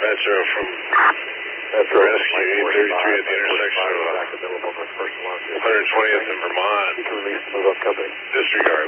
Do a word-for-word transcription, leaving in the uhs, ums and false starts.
Metro from Metro Rescue eight thirty-three at the intersection of one hundred twentieth and Vermont. You can release, move up company. Disregard.